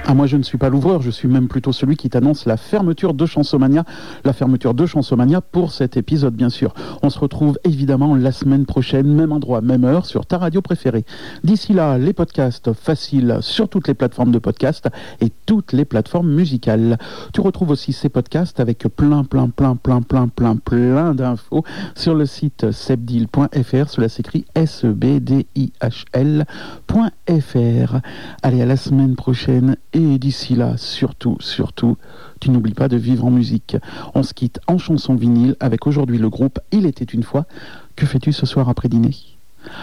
Ah, moi je ne suis pas l'ouvreur, je suis même plutôt celui qui t'annonce la fermeture de Chansomania. La fermeture de Chansomania pour cet épisode bien sûr. On se retrouve évidemment la semaine prochaine, même endroit, même heure, sur ta radio préférée. D'ici là, les podcasts faciles sur toutes les plateformes de podcast et toutes les plateformes musicales. Tu retrouves aussi ces podcasts avec plein d'infos sur le site sebdil.fr. Cela s'écrit sebdihl.fr. Allez, à la semaine prochaine. Et d'ici là, surtout, tu n'oublies pas de vivre en musique. On se quitte en chanson vinyle avec aujourd'hui le groupe Il était une fois. Que fais-tu ce soir après dîner ?